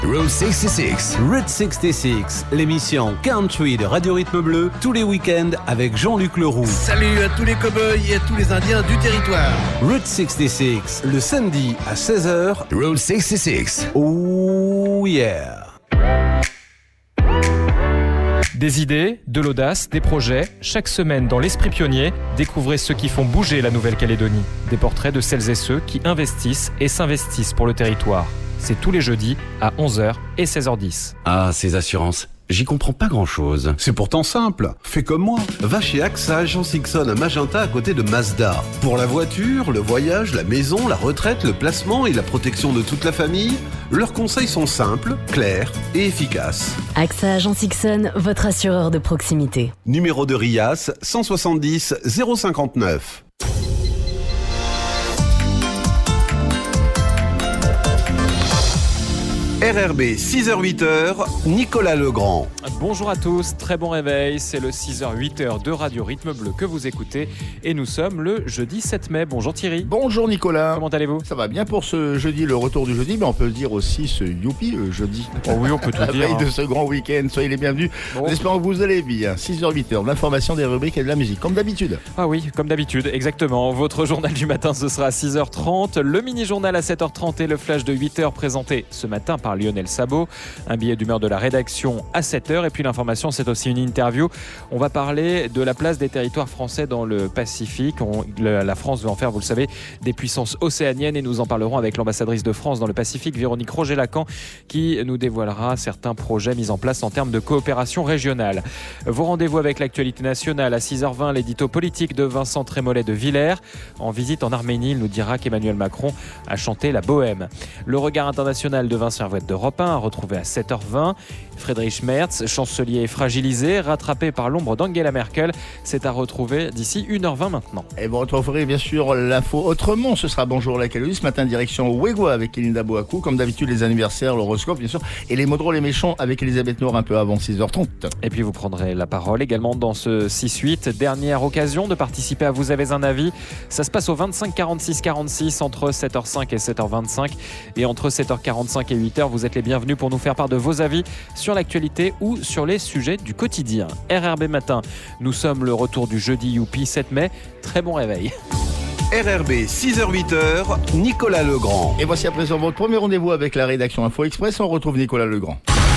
Route 66. Route 66, l'émission country de Radio Rythme Bleu, tous les week-ends avec Jean-Luc Leroux. Salut à tous les cow-boys et à tous les Indiens du territoire. Route 66, le samedi à 16h. Route 66. Oh yeah. Des idées, de l'audace, des projets, chaque semaine dans l'Esprit Pionnier, découvrez ceux qui font bouger la Nouvelle-Calédonie. Des portraits de celles et ceux qui investissent et s'investissent pour le territoire. C'est tous les jeudis à 11h et 16h10. Ah, ces assurances. J'y comprends pas grand-chose. C'est pourtant simple. Fais comme moi. Va chez AXA Jean Sixon à Magenta à côté de Mazda. Pour la voiture, le voyage, la maison, la retraite, le placement et la protection de toute la famille, leurs conseils sont simples, clairs et efficaces. AXA Jean Sixon, votre assureur de proximité. Numéro de RIAS 170 059. RRB 6h-8h, Nicolas Legrand. Bonjour à tous, très bon réveil, c'est le 6h-8h de Radio Rythme Bleu que vous écoutez et nous sommes le jeudi 7 mai. Bonjour Thierry. Bonjour Nicolas. Comment allez-vous ? Ça va bien pour ce jeudi, le retour du jeudi, mais on peut dire aussi ce youpi jeudi. Oh oui, on peut tout la dire. veille de ce grand week-end, soyez les bienvenus. Bon. Nous espérons que vous allez bien. 6h-8h, de l'information, des rubriques et de la musique, comme d'habitude. Ah oui, comme d'habitude, exactement. Votre journal du matin, ce sera à 6h30, le mini-journal à 7h30 et le flash de 8h présenté ce matin par Lionel Sabot. Un billet d'humeur de la rédaction à 7h et puis l'information, c'est aussi une interview. On va parler de la place des territoires français dans le Pacifique. La France veut en faire, vous le savez, des puissances océaniennes et nous en parlerons avec l'ambassadrice de France dans le Pacifique, Véronique Roger-Lacan, qui nous dévoilera certains projets mis en place en termes de coopération régionale. Vos rendez-vous avec l'actualité nationale à 6h20, l'édito politique de Vincent Trémollet de Villers. En visite en Arménie, il nous dira qu'Emmanuel Macron a chanté la bohème. Le regard international de Vincent Hervouet d'Europe 1 à retrouver à 7h20. Friedrich Merz, chancelier fragilisé, rattrapé par l'ombre d'Angela Merkel, c'est à retrouver d'ici 1h20 maintenant. Et vous retrouverez bien sûr l'info autrement. Ce sera Bonjour la Calédonie, ce matin direction Ouégoua avec Elinda Boakou. Comme d'habitude, les anniversaires, l'horoscope bien sûr, et les mots drôles et méchants avec Elisabeth Noir un peu avant 6h30. Et puis vous prendrez la parole également dans ce 6-8. Dernière occasion de participer à Vous avez un avis. Ça se passe au 25 46 46 entre 7h05 et 7h25. Et entre 7h45 et 8h, vous êtes les bienvenus pour nous faire part de vos avis sur l'actualité ou sur les sujets du quotidien. RRB Matin, nous sommes le retour du jeudi Youpi 7 mai. Très bon réveil. RRB 6h-8h, Nicolas Legrand. Et voici à présent votre premier rendez-vous avec la rédaction Info Express. On retrouve Nicolas Legrand.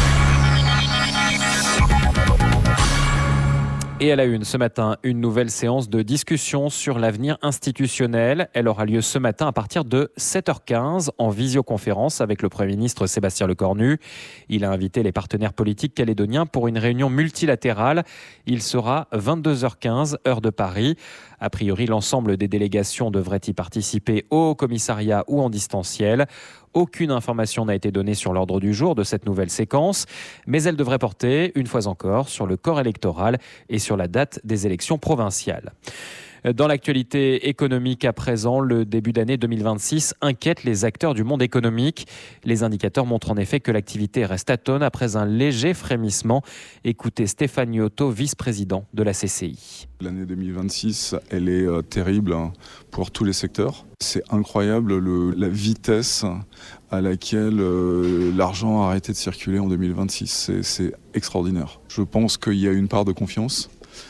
Et à la une, ce matin, une nouvelle séance de discussion sur l'avenir institutionnel. Elle aura lieu ce matin à partir de 7h15 en visioconférence avec le Premier ministre Sébastien Lecornu. Il a invité les partenaires politiques calédoniens pour une réunion multilatérale. Il sera 22h15, heure de Paris. A priori, l'ensemble des délégations devraient y participer au commissariat ou en distanciel. Aucune information n'a été donnée sur l'ordre du jour de cette nouvelle séquence, mais elle devrait porter, une fois encore, sur le corps électoral et sur la date des élections provinciales. Dans l'actualité économique à présent, le début d'année 2026 inquiète les acteurs du monde économique. Les indicateurs montrent en effet que l'activité reste atone après un léger frémissement. Écoutez Stéphane Yoto, vice-président de la CCI. L'année 2026, elle est terrible pour tous les secteurs. C'est incroyable la vitesse à laquelle l'argent a arrêté de circuler en 2026. C'est extraordinaire. Je pense qu'il y a une part de confiance.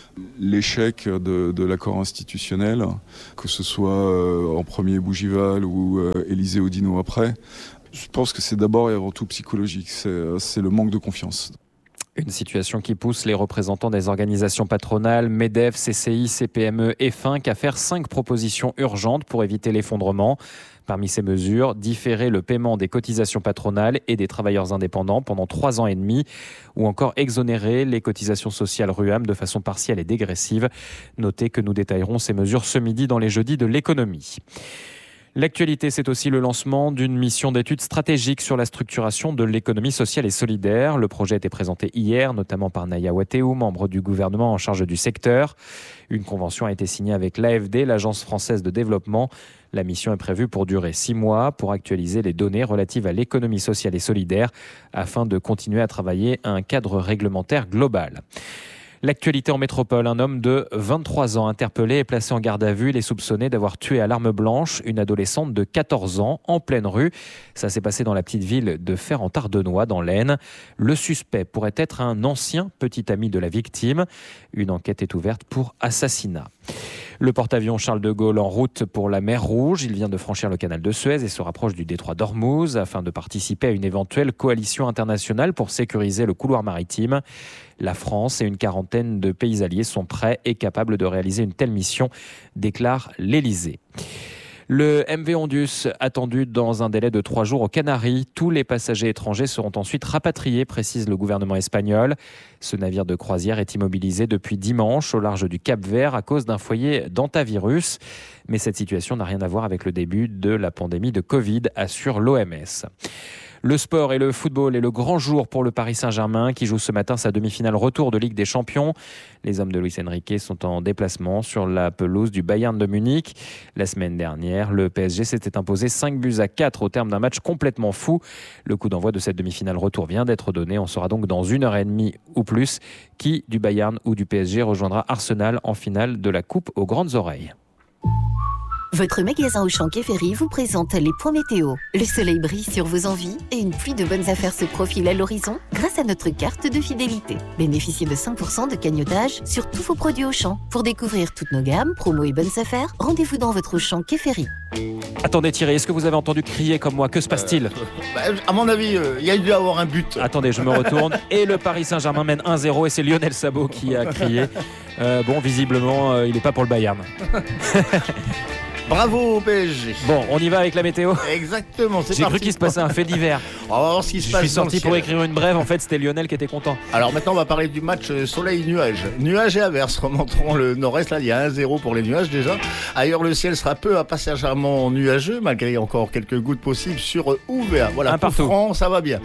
L'échec de l'accord institutionnel, que ce soit en premier Bougival ou Élisée Oudinot après, je pense que c'est d'abord et avant tout psychologique, c'est le manque de confiance. Une situation qui pousse les représentants des organisations patronales, MEDEF, CCI, CPME et FINC à faire 5 propositions urgentes pour éviter l'effondrement. Parmi ces mesures, différer le paiement des cotisations patronales et des travailleurs indépendants pendant 3 ans et demi, ou encore exonérer les cotisations sociales RUAM de façon partielle et dégressive. Notez que nous détaillerons ces mesures ce midi dans les jeudis de l'économie. L'actualité, c'est aussi le lancement d'une mission d'études stratégiques sur la structuration de l'économie sociale et solidaire. Le projet a été présenté hier, notamment par Naya Wateou, membre du gouvernement en charge du secteur. Une convention a été signée avec l'AFD, l'Agence française de développement. La mission est prévue pour durer 6 mois pour actualiser les données relatives à l'économie sociale et solidaire afin de continuer à travailler à un cadre réglementaire global. L'actualité en métropole, un homme de 23 ans interpellé et placé en garde à vue. Il est soupçonné d'avoir tué à l'arme blanche une adolescente de 14 ans en pleine rue. Ça s'est passé dans la petite ville de Fer-en-Tardenois dans l'Aisne. Le suspect pourrait être un ancien petit ami de la victime. Une enquête est ouverte pour assassinat. Le porte-avions Charles de Gaulle en route pour la mer Rouge. Il vient de franchir le canal de Suez et se rapproche du détroit d'Ormuz afin de participer à une éventuelle coalition internationale pour sécuriser le couloir maritime. La France et une quarantaine de pays alliés sont prêts et capables de réaliser une telle mission, déclare l'Élysée. Le MV Ondus attendu dans un délai de 3 jours aux Canaries. Tous les passagers étrangers seront ensuite rapatriés, précise le gouvernement espagnol. Ce navire de croisière est immobilisé depuis dimanche au large du Cap-Vert à cause d'un foyer d'hantavirus. Mais cette situation n'a rien à voir avec le début de la pandémie de Covid, assure l'OMS. Le sport et le football est le grand jour pour le Paris Saint-Germain qui joue ce matin sa demi-finale retour de Ligue des Champions. Les hommes de Luis Enrique sont en déplacement sur la pelouse du Bayern de Munich. La semaine dernière, le PSG s'était imposé 5-4 au terme d'un match complètement fou. Le coup d'envoi de cette demi-finale retour vient d'être donné. On saura donc dans 1h30 ou plus qui du Bayern ou du PSG rejoindra Arsenal en finale de la Coupe aux grandes oreilles. Votre magasin Auchan Quai Ferry vous présente les points météo. Le soleil brille sur vos envies et une pluie de bonnes affaires se profile à l'horizon grâce à notre carte de fidélité. Bénéficiez de 5% de cagnotage sur tous vos produits Auchan. Pour découvrir toutes nos gammes, promos et bonnes affaires, rendez-vous dans votre Auchan Quai Ferry. Attendez Thierry, est-ce que vous avez entendu crier comme moi? Que se passe-t-il? À mon avis, il y a dû avoir un but. Attendez, je me retourne. Et le Paris Saint-Germain mène 1-0 et c'est Lionel Sabot qui a crié. Bon, visiblement, il n'est pas pour le Bayern. Bravo au PSG. Bon, on y va avec la météo. Exactement, c'est parti. J'ai cru qu'il se passait un fait divers. On va voir ce qui se passe. Je suis sorti pour écrire une brève, en fait c'était Lionel qui était content. Alors maintenant on va parler du match soleil-nuage. Nuages et averses, remonteront le nord-est, là il y a 1-0 pour les nuages déjà. Ailleurs le ciel sera peu à passagèrement nuageux, malgré encore quelques gouttes possibles sur ouvert. Voilà, pour franc, ça va bien.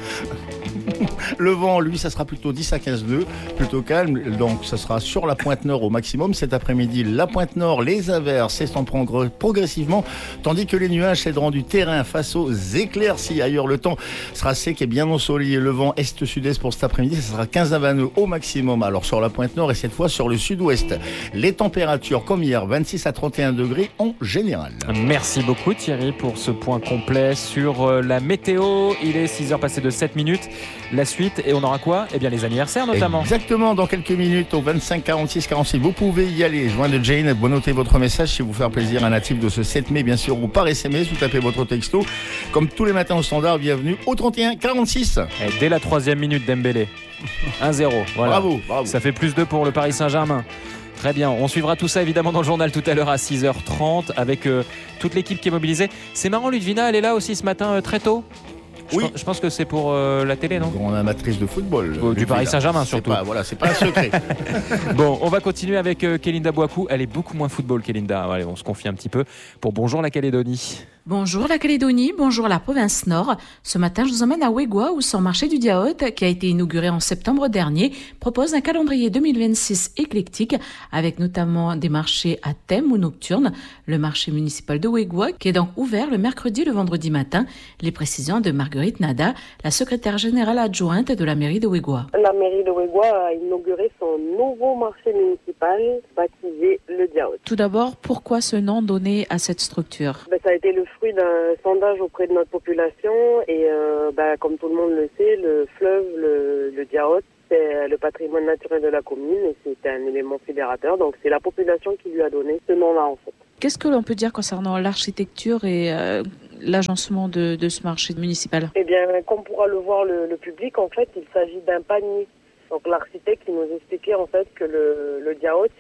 Le vent, lui, ça sera plutôt 10 à 15 nœuds, plutôt calme. Donc, ça sera sur la pointe nord au maximum. Cet après-midi, la pointe nord, les averses s'estomperont progressivement, tandis que les nuages céderont du terrain face aux éclaircies. Ailleurs, le temps sera sec et bien ensoleillé. Le vent est-sud-est pour cet après-midi, ça sera 15 à 20 nœuds au maximum. Alors, sur la pointe nord et cette fois sur le sud-ouest. Les températures, comme hier, 26 à 31 degrés en général. Merci beaucoup Thierry pour ce point complet sur la météo. Il est 6h passé de 7 minutes. La suite, et on aura quoi? Eh bien les anniversaires notamment. Exactement, dans quelques minutes au 25 46 46. Vous pouvez y aller, joindre Jane, vous notez votre message si vous faire plaisir, un natif de ce 7 mai bien sûr, ou par SMS, vous tapez votre texto. Comme tous les matins au standard, bienvenue au 31 46. Et dès la 3e minute Dembélé, 1-0. Voilà. Bravo. Ça fait plus 2 pour le Paris Saint-Germain. Très bien, on suivra tout ça évidemment dans le journal tout à l'heure à 6h30 avec toute l'équipe qui est mobilisée. C'est marrant, Ludvina, elle est là aussi ce matin très tôt. Oui. Je pense que c'est pour la télé, non? Grande amatrice de football. Du Paris Saint-Germain surtout. C'est pas un secret. Bon, on va continuer avec Kélinda Bouakou. Elle est beaucoup moins football, Kélinda. Allez, on se confie un petit peu pour Bonjour la Calédonie. Bonjour la Calédonie, bonjour la province Nord. Ce matin, je vous emmène à Wegua où son marché du Diaote, qui a été inauguré en septembre dernier, propose un calendrier 2026 éclectique avec notamment des marchés à thème ou nocturnes. Le marché municipal de Wegua qui est donc ouvert le mercredi et le vendredi matin. Les précisions de Marguerite Nada, la secrétaire générale adjointe de la mairie de Wegua. La mairie de Wegua a inauguré son nouveau marché municipal baptisé le Diaote. Tout d'abord, pourquoi ce nom donné à cette structure? Ça a été le fruit d'un sondage auprès de notre population et comme tout le monde le sait, le fleuve, le Diaote, c'est le patrimoine naturel de la commune et c'est un élément fédérateur. Donc c'est la population qui lui a donné ce nom-là en fait. Qu'est-ce que l'on peut dire concernant l'architecture et l'agencement de ce marché municipal? Eh bien, comme pourra le voir le public, en fait, il s'agit d'un panier. Donc l'architecte qui nous expliquait en fait que le Diaote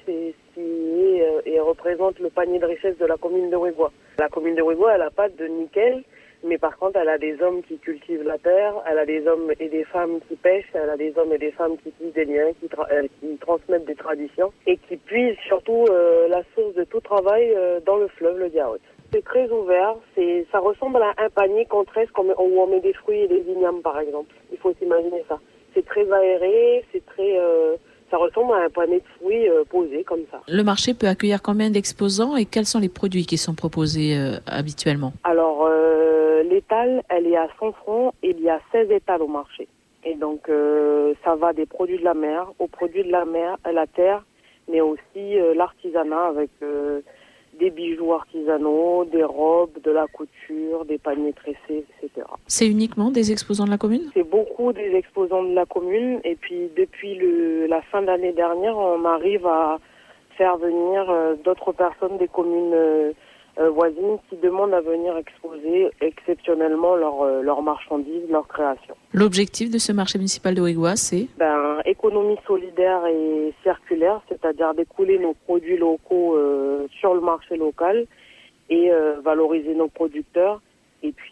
et représente le panier de richesse de la commune de Wegua. La commune de Wegua, elle n'a pas de nickel, mais par contre elle a des hommes qui cultivent la terre, elle a des hommes et des femmes qui pêchent, elle a des hommes et des femmes qui tissent des liens, qui transmettent des traditions et qui puisent surtout la source de tout travail dans le fleuve, le Diaote. C'est très ouvert, ça ressemble à un panier qu'on tresse où on met des fruits et des ignames par exemple. Il faut s'imaginer ça. C'est très aéré, ça ressemble à un panier de fruits posé comme ça. Le marché peut accueillir combien d'exposants et quels sont les produits qui sont proposés habituellement? Alors, l'étal, elle est à 100 francs et il y a 16 étals au marché. Et donc, ça va des produits de la mer aux produits de la mer, à la terre, mais aussi l'artisanat avec des bijoux artisanaux, des robes, de la couture, des paniers tressés, etc. C'est uniquement des exposants de la commune ? C'est beaucoup des exposants de la commune. Et puis, depuis la fin de l'année dernière, on arrive à faire venir d'autres personnes des communes voisines qui demandent à venir exposer exceptionnellement leurs marchandises, leurs créations. L'objectif de ce marché municipal de Ouigoua, c'est économie solidaire et circulaire, c'est-à-dire d'écouler nos produits locaux sur le marché local et valoriser nos producteurs et puis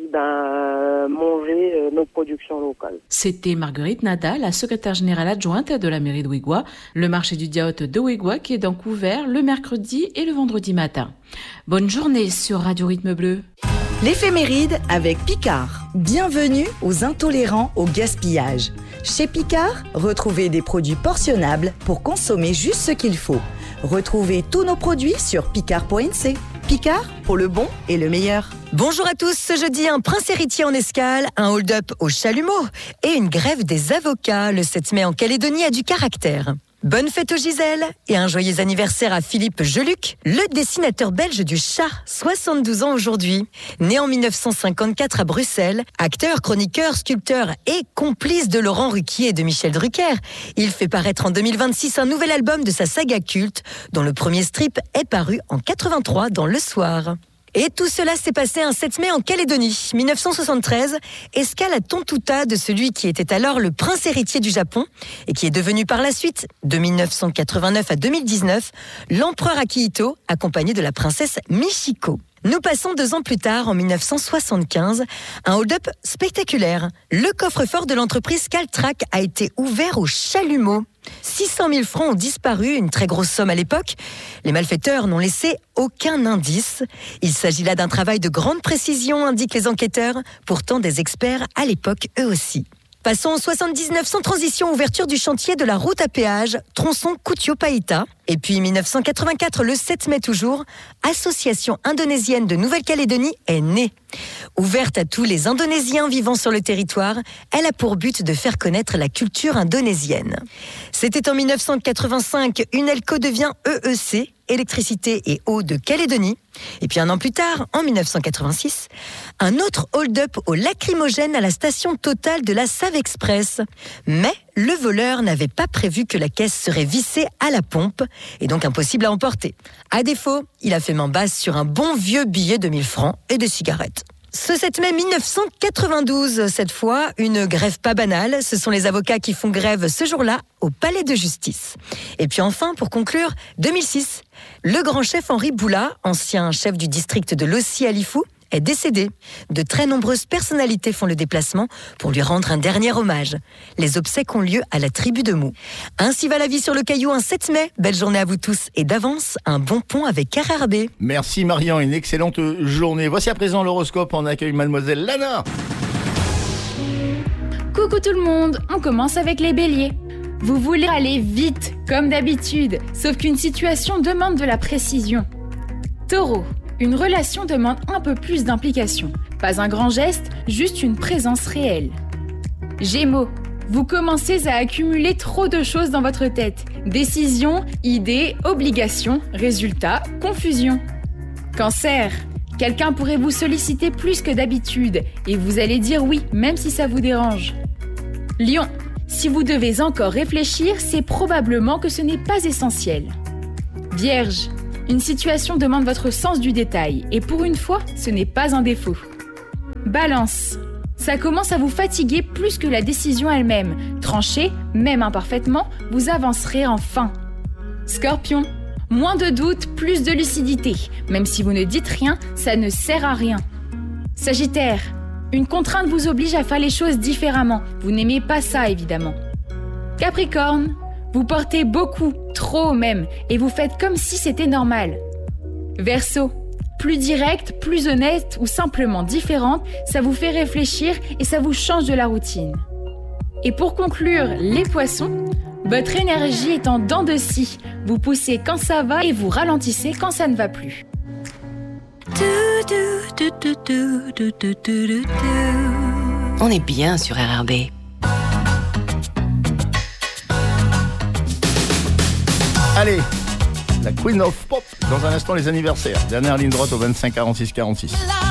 manger nos productions locales. C'était Marguerite Nada, la secrétaire générale adjointe de la mairie de Ouigoua. Le marché du Diaout de Ouigoua qui est donc ouvert le mercredi et le vendredi matin. Bonne journée sur Radio Rythme Bleu. L'éphéméride avec Picard. Bienvenue aux intolérants au gaspillage. Chez Picard, retrouvez des produits portionnables pour consommer juste ce qu'il faut. Retrouvez tous nos produits sur picard.nc. Picard, pour le bon et le meilleur. Bonjour à tous, ce jeudi, un prince héritier en escale, un hold-up au Chalumeau et une grève des avocats le 7 mai en Calédonie a du caractère. Bonne fête aux Gisèle et un joyeux anniversaire à Philippe Geluc, le dessinateur belge du chat, 72 ans aujourd'hui. Né en 1954 à Bruxelles, acteur, chroniqueur, sculpteur et complice de Laurent Ruquier et de Michel Drucker, il fait paraître en 2026 un nouvel album de sa saga culte, dont le premier strip est paru en 83 dans Le Soir. Et tout cela s'est passé un 7 mai en Calédonie, 1973, escale à Tontouta de celui qui était alors le prince héritier du Japon et qui est devenu par la suite, de 1989 à 2019, l'empereur Akihito, accompagné de la princesse Michiko. Nous passons 2 ans plus tard, en 1975, un hold-up spectaculaire. Le coffre-fort de l'entreprise Caltrac a été ouvert au Chalumeau. 600 000 francs ont disparu, une très grosse somme à l'époque. Les malfaiteurs n'ont laissé aucun indice. Il s'agit là d'un travail de grande précision, indiquent les enquêteurs, pourtant des experts à l'époque eux aussi. Passons en 79, sans transition, ouverture du chantier de la route à péage, tronçon Kutio-Païta. Et puis 1984, le 7 mai toujours, Association indonésienne de Nouvelle-Calédonie est née. Ouverte à tous les Indonésiens vivant sur le territoire, elle a pour but de faire connaître la culture indonésienne. C'était en 1985, Unelco devient EEC, Électricité et Eau de Calédonie. Et puis un an plus tard, en 1986, un autre hold-up au lacrymogène à la station Total de la Save Express. Mais le voleur n'avait pas prévu que la caisse serait vissée à la pompe et donc impossible à emporter. À défaut, il a fait main basse sur un bon vieux billet de 1000 francs et des cigarettes. Ce 7 mai 1992, cette fois, une grève pas banale. Ce sont les avocats qui font grève ce jour-là au palais de justice. Et puis enfin, pour conclure, 2006, le grand chef Henri Boula, ancien chef du district de Lossi-Alifou, est décédé. De très nombreuses personnalités font le déplacement pour lui rendre un dernier hommage. Les obsèques ont lieu à la tribu de Mou. Ainsi va la vie sur le Caillou un 7 mai. Belle journée à vous tous et d'avance, un bon pont avec RRB. Merci Marion, une excellente journée. Voici à présent l'horoscope, on accueille Mademoiselle Lana. Coucou tout le monde, on commence avec les béliers. Vous voulez aller vite, comme d'habitude, sauf qu'une situation demande de la précision. Taureau. Une relation demande un peu plus d'implication. Pas un grand geste, juste une présence réelle. Gémeaux, vous commencez à accumuler trop de choses dans votre tête. Décisions, idées, obligations, résultats, confusion. Cancer, quelqu'un pourrait vous solliciter plus que d'habitude et vous allez dire oui, même si ça vous dérange. Lion, si vous devez encore réfléchir, c'est probablement que ce n'est pas essentiel. Vierge, une situation demande votre sens du détail et pour une fois, ce n'est pas un défaut. Balance, ça commence à vous fatiguer plus que la décision elle-même. Tranchez, même imparfaitement, vous avancerez enfin. Scorpion, moins de doutes, plus de lucidité. Même si vous ne dites rien, ça ne sert à rien. Sagittaire, une contrainte vous oblige à faire les choses différemment. Vous n'aimez pas ça, évidemment. Capricorne, vous portez beaucoup, trop même, et vous faites comme si c'était normal. Verseau, plus direct, plus honnête ou simplement différente, ça vous fait réfléchir et ça vous change de la routine. Et pour conclure, les poissons, votre énergie est en dents de scie. Vous poussez quand ça va et vous ralentissez quand ça ne va plus. On est bien sur RRB. Allez, la Queen of Pop. Dans un instant, les anniversaires. Dernière ligne droite au 25 46 46.